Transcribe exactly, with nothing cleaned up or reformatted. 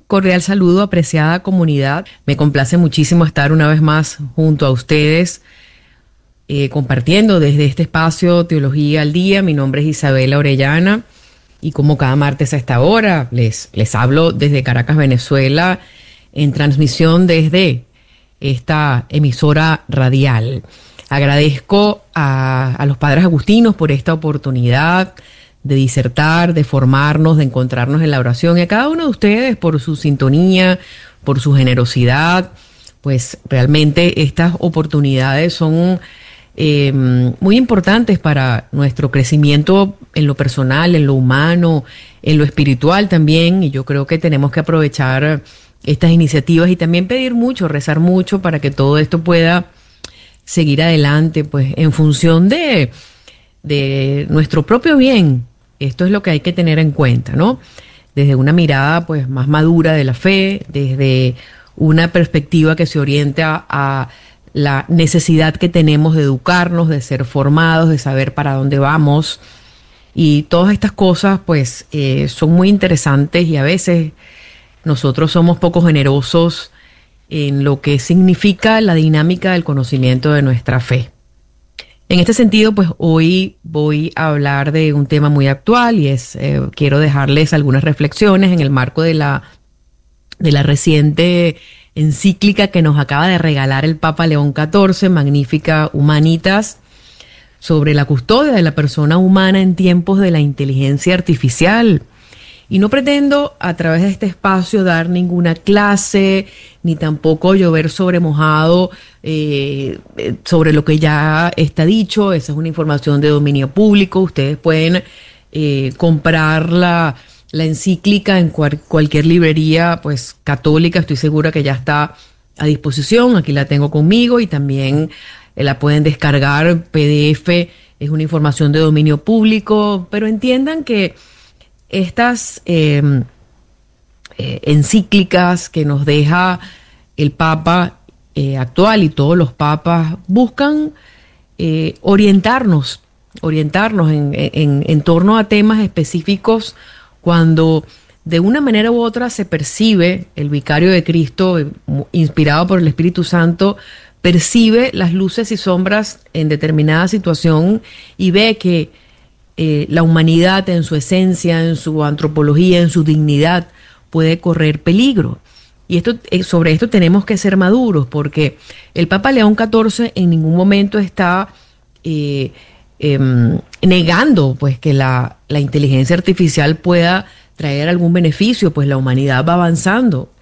cordial saludo, apreciada comunidad. Me complace muchísimo estar una vez más junto a ustedes, eh, compartiendo desde este espacio Teología al Día. Mi nombre es Isabela Orellana y como cada martes a esta hora les, les hablo desde Caracas, Venezuela, en transmisión desde esta emisora radial. Agradezco a, a los padres agustinos por esta oportunidad de disertar, de formarnos, de encontrarnos en la oración, y a cada uno de ustedes por su sintonía, por su generosidad. Pues realmente estas oportunidades son eh, muy importantes para nuestro crecimiento en lo personal, en lo humano, en lo espiritual también, y yo creo que tenemos que aprovechar estas iniciativas y también pedir mucho, rezar mucho para que todo esto pueda seguir adelante, pues en función de, de nuestro propio bien. Esto es lo que hay que tener en cuenta, ¿no? Desde una mirada pues más madura de la fe, desde una perspectiva que se orienta a la necesidad que tenemos de educarnos, de ser formados, de saber para dónde vamos. Y todas estas cosas pues eh, son muy interesantes, y a veces nosotros somos poco generosos en lo que significa la dinámica del conocimiento de nuestra fe. En este sentido, pues hoy voy a hablar de un tema muy actual, y es, eh, quiero dejarles algunas reflexiones en el marco de la, de la reciente encíclica que nos acaba de regalar el Papa León catorce, Magnificat Humanitas, sobre la custodia de la persona humana en tiempos de la inteligencia artificial. Y no pretendo a través de este espacio dar ninguna clase, ni tampoco llover sobre mojado eh, sobre lo que ya está dicho. Esa es una información de dominio público. Ustedes pueden eh, comprar la, la encíclica en cual, cualquier librería pues católica. Estoy segura que ya está a disposición. Aquí la tengo conmigo, y también eh, la pueden descargar P D F. Es una información de dominio público, pero entiendan que estas eh, eh, encíclicas que nos deja el Papa eh, actual y todos los papas buscan eh, orientarnos, orientarnos en, en, en torno a temas específicos cuando de una manera u otra se percibe, el vicario de Cristo, inspirado por el Espíritu Santo, percibe las luces y sombras en determinada situación y ve que Eh, la humanidad en su esencia, en su antropología, en su dignidad, puede correr peligro. Y esto, eh, sobre esto tenemos que ser maduros, porque el Papa León catorce en ningún momento está eh, eh, negando pues, que la, la inteligencia artificial pueda traer algún beneficio, pues la humanidad va avanzando.